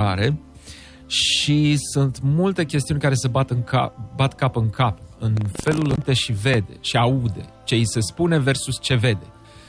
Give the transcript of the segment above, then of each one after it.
lucrare și sunt multe chestiuni care se bat cap în cap în felul în care și vede și aude ce îi se spune versus ce vede.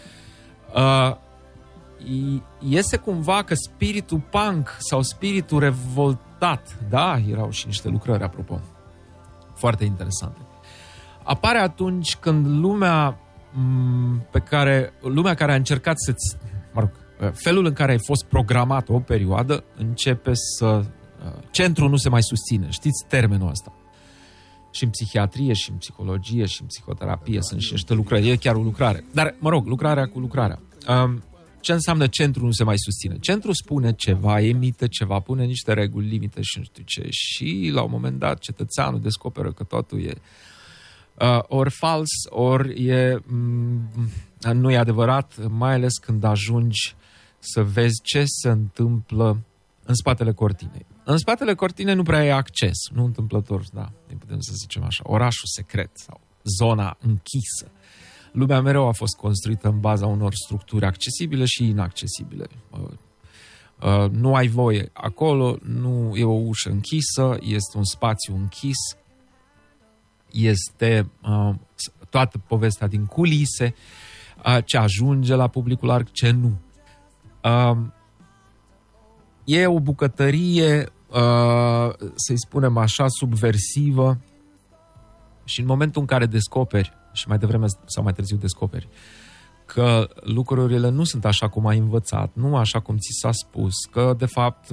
Iese cumva că spiritul punk sau spiritul revoltat, da, erau și niște lucrări, apropo, foarte interesante, apare atunci când lumea care a încercat să-ți, felul în care ai fost programat o perioadă începe să centrul nu se mai susține. Știți termenul ăsta? Și în psihiatrie, și în psihologie, și în psihoterapie sunt și niște lucrări. E chiar o lucrare. Dar, lucrarea cu lucrarea. Ce înseamnă centrul nu se mai susține? Centrul spune ceva, emite ceva, pune niște reguli, limite și nu știu ce. Și la un moment dat cetățeanul descoperă că totul e ori fals, ori nu e adevărat, mai ales când ajungi să vezi ce se întâmplă în spatele cortinei. În spatele cortinei nu prea ai acces, nu întâmplător, da, putem să zicem așa, orașul secret sau zona închisă. Lumea mereu a fost construită în baza unor structuri accesibile și inaccesibile. Nu ai voie acolo, nu e o ușă închisă, este un spațiu închis, este toată povestea din culise, ce ajunge la publicul larg, ce nu. E o bucătărie, să-i spunem așa, subversivă și în momentul în care descoperi, și mai devreme sau mai târziu descoperi, că lucrurile nu sunt așa cum ai învățat, nu așa cum ți s-a spus, că de fapt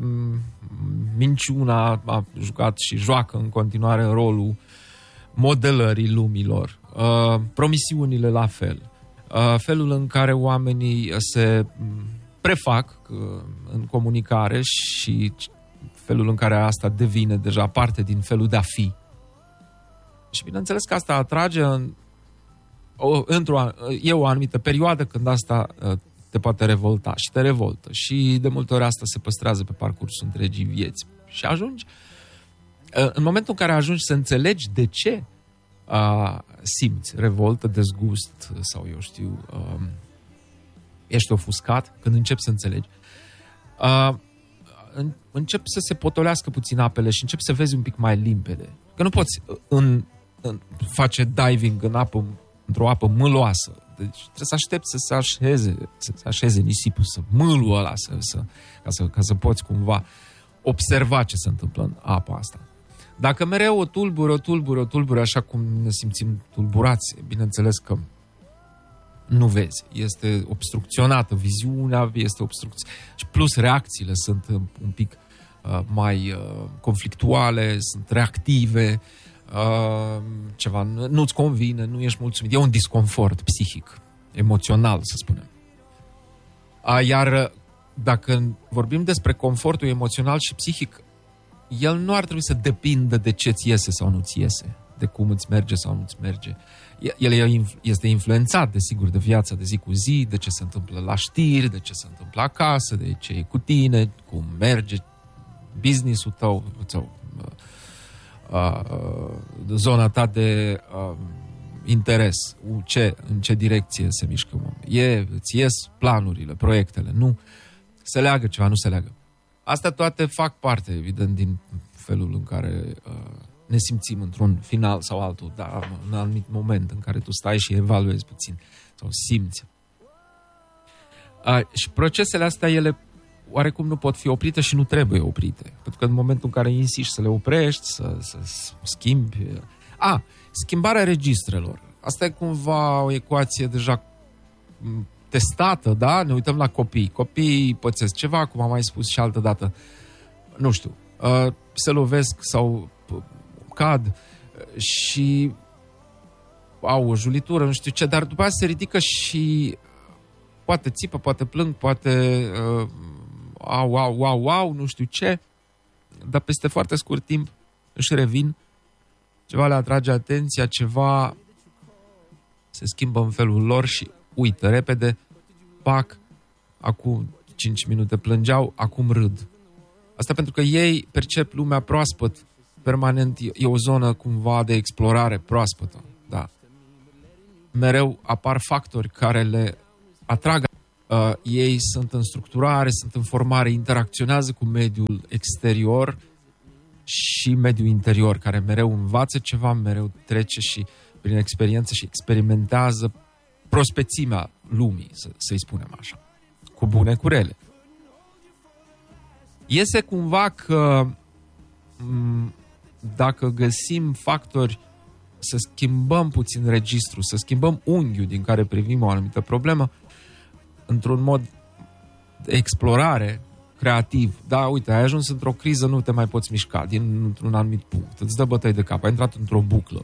minciuna a jucat și joacă în continuare rolul modelării lumilor, promisiunile la fel, felul în care oamenii se prefac în comunicare și felul în care asta devine deja parte din felul de a fi. Și bineînțeles că asta atrage e o anumită perioadă când asta te poate revolta și te revoltă. Și de multe ori asta se păstrează pe parcursul întregii vieți. Și ajungi, în momentul în care ajungi să înțelegi de ce simți revoltă, dezgust sau eu știu, ești ofuscat, când începi să înțelegi, încep să se potolească puțin apele și începi să vezi un pic mai limpede. Că nu poți face diving în apă, într-o apă mâloasă. Deci trebuie să aștepți să se așeze nisipul, să mâlul ăla, ca să poți cumva observa ce se întâmplă în apa asta. Dacă mereu o tulburi, așa cum ne simțim tulburați, bineînțeles că nu vezi. Este obstrucționată viziunea, este obstrucție. Și plus reacțiile sunt un pic mai conflictuale, sunt reactive, ceva nu-ți convine, nu ești mulțumit. E un disconfort psihic, emoțional, să spunem. Iar dacă vorbim despre confortul emoțional și psihic, el nu ar trebui să depindă de ce-ți iese sau nu-ți iese, de cum îți merge sau nu-ți merge. El este influențat, desigur, de viața de zi cu zi, de ce se întâmplă la știri, de ce se întâmplă acasă, de ce e cu tine, cum merge business-ul tău, zona ta de interes, în ce direcție se mișcă. Îți ies planurile, proiectele, nu se leagă ceva, nu se leagă. Astea toate fac parte, evident, din felul în care ne simțim într-un final sau altul, dar în un anumit moment în care tu stai și evaluezi puțin sau simți. Și procesele astea, ele oarecum nu pot fi oprite și nu trebuie oprite. Pentru că în momentul în care insiști să le oprești, să schimbi... Schimbarea registrelor. Asta e cumva o ecuație deja testată, da? Ne uităm la copii. Copiii pățesc ceva, cum am mai spus și altă dată. Nu știu, se lovesc sau cad și au o julitură, nu știu ce, dar după aceea se ridică și poate țipă, poate plâng, poate au, nu știu ce, dar peste foarte scurt timp își revin, ceva le atrage atenția, ceva se schimbă în felul lor și uită repede, pac, acum 5 minute plângeau, acum râd. Asta pentru că ei percep lumea proaspăt, permanent, e o zonă cumva de explorare proaspătă, da. Mereu apar factori care le atrag Ei sunt în structurare, sunt în formare, interacționează cu mediul exterior și mediul interior, care mereu învață ceva, mereu trece și prin experiență și experimentează prospețimea lumii, să-i spunem așa, cu bune, cu rele. Iese cumva că dacă găsim factori să schimbăm puțin registru, să schimbăm unghiul din care privim o anumită problemă, într-un mod de explorare creativ. Da, uite, ai ajuns într-o criză, nu te mai poți mișca dintr-un anumit punct. Îți dă bătăi de cap, ai intrat într-o buclă.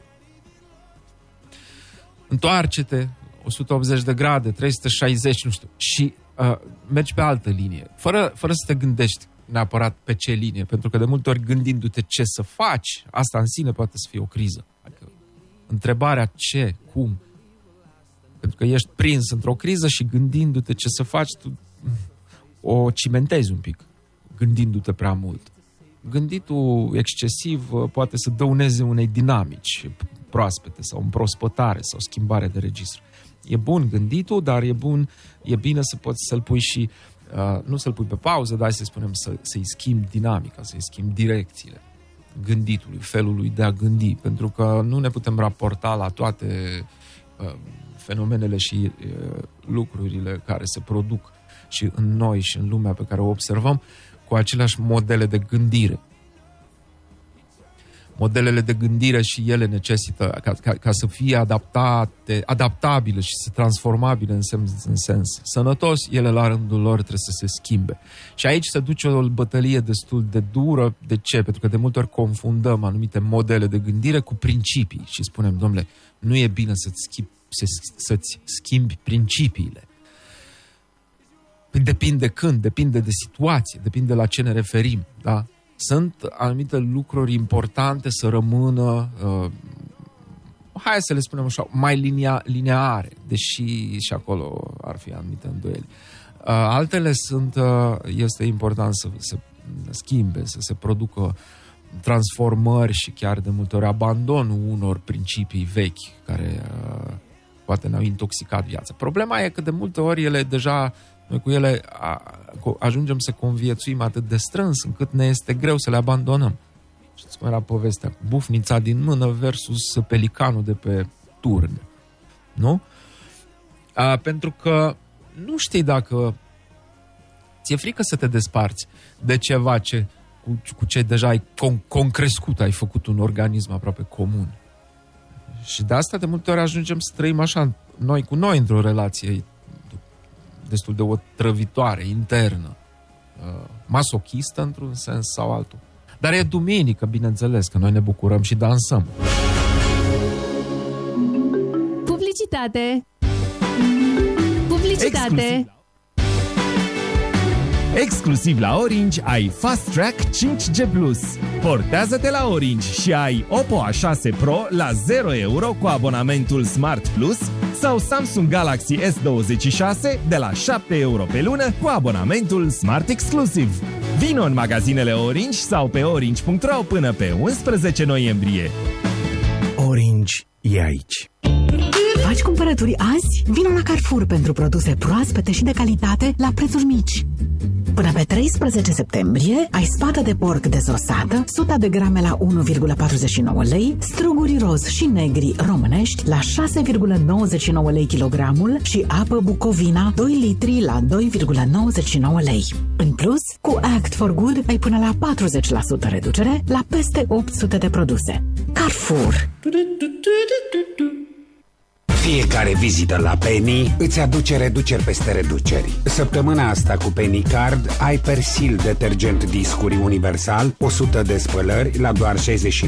Întoarce-te 180 de grade, 360, nu știu, și mergi pe altă linie, fără să te gândești neapărat pe ce linie, pentru că de multe ori gândindu-te ce să faci, asta în sine poate să fie o criză. Adică întrebarea ce, cum, pentru că ești prins într-o criză și gândindu-te ce să faci, tu o cimentezi un pic, gândindu-te prea mult. Gânditul excesiv poate să dăuneze unei dinamici proaspete sau împrospătare sau schimbare de registru. E bun gânditul, dar e bine să poți să-l pui și, nu să-l pui pe pauză, dar să spunem să-i schimbi dinamica, să-i schimbi direcțiile gânditului, felului de a gândi, pentru că nu ne putem raporta la toate fenomenele și lucrurile care se produc și în noi și în lumea pe care o observăm cu aceleași modele de gândire. Modelele de gândire și ele necesită ca să fie adaptabile și să transformabile în sens sănătos, ele la rândul lor trebuie să se schimbe. Și aici se duce o bătălie destul de dură. De ce? Pentru că de multe ori confundăm anumite modele de gândire cu principii și spunem, domnule, nu e bine să-ți schimbi principiile. Depinde când, depinde de situație, depinde la ce ne referim, da? Sunt anumite lucruri importante să rămână, hai să le spunem așa, mai lineare, deși și acolo ar fi anumite îndoieli. Altele este important să se schimbe, să se producă transformări și chiar de multe ori abandonul unor principii vechi care poate ne-au intoxicat viața. Problema e că de multe ori ele deja, noi cu ele ajungem să conviețuim atât de strâns încât ne este greu să le abandonăm. Știți cum era povestea cu bufnița din mână versus pelicanul de pe turn. Nu? Pentru că nu știi dacă ți-e frică să te desparți de ceva cu ce deja ai concrescut, ai făcut un organism aproape comun. Și de asta de multe ori ajungem să trăim așa, noi cu noi, într-o relație destul de otrăvitoare, internă, masochistă într-un sens sau altul. Dar e duminică, bineînțeles, că noi ne bucurăm și dansăm. Publicitate! Publicitate! Exclusiv la Orange ai Fast Track 5G+. Portează-te la Orange și ai Oppo A6 Pro la 0 euro cu abonamentul Smart Plus sau Samsung Galaxy S26 de la 7 euro pe lună cu abonamentul Smart Exclusive. Vino în magazinele Orange sau pe orange.ro până pe 11 noiembrie. Orange e aici. Faci cumpărături azi? Vino la Carrefour pentru produse proaspete și de calitate la prețuri mici. Până pe 13 septembrie ai spată de porc dezosată, 100 de grame la 1,49 lei, struguri roz și negri românești la 6,99 lei kilogramul și apă Bucovina 2 litri la 2,99 lei. În plus, cu Act for Good ai până la 40% reducere la peste 800 de produse. Carrefour. Fiecare vizită la Penny îți aduce reduceri peste reduceri. Săptămâna asta cu Penny Card ai Persil detergent discuri universal 100 de spălări la doar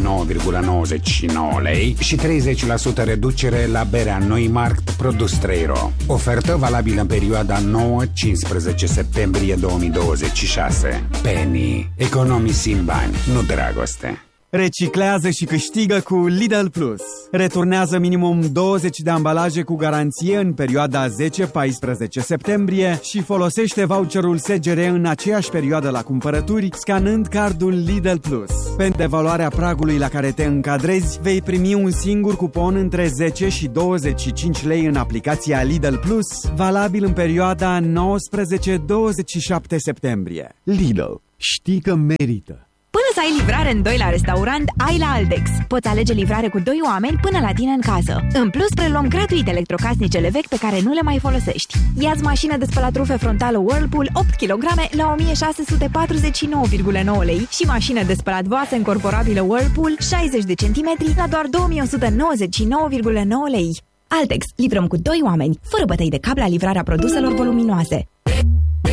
69,99 lei și 30% reducere la berea Neumarkt produs 3 ro. Ofertă valabilă în perioada 9-15 septembrie 2026. Penny. Economisim bani, nu dragoste. Reciclează și câștigă cu Lidl Plus. Returnează minimum 20 de ambalaje cu garanție în perioada 10-14 septembrie și folosește voucherul SGR în aceeași perioadă la cumpărături, scanând cardul Lidl Plus. Pentru evaluarea pragului la care te încadrezi, vei primi un singur cupon între 10 și 25 lei în aplicația Lidl Plus, valabil în perioada 19-27 septembrie. Lidl. Știi că merită! Până să ai livrare în 2 la restaurant, ai la Altex. Poți alege livrare cu 2 oameni până la tine în casă. În plus, preluăm gratuit electrocasnicele vechi pe care nu le mai folosești. Ia-ți mașină de spălat rufe frontală Whirlpool 8 kg la 1649,9 lei și mașină de spălat vase încorporabilă Whirlpool 60 de centimetri la doar 2199,9 lei. Altex. Livrăm cu 2 oameni, fără bătăi de cap la livrarea produselor voluminoase.